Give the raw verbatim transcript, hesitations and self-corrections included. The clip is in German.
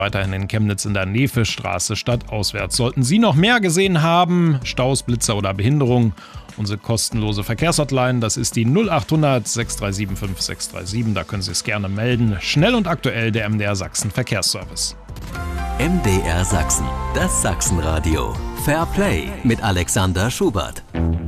weiterhin in Chemnitz in der Nevestraße stadtauswärts. Sollten Sie noch mehr gesehen haben, Staus, Blitzer oder Behinderung, unsere kostenlose Verkehrshotline, das ist die null acht hundert sechs drei sieben fünf sechs drei sieben, da können Sie es gerne melden. Schnell und aktuell der M D R Sachsen Verkehrsservice. M D R Sachsen, das Sachsenradio. Fair Play mit Alexander Schubert.